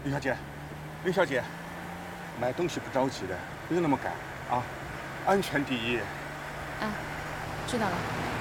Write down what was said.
林小姐，林小姐，买东西不着急的，不用那么赶啊，安全第一。 啊，知道了。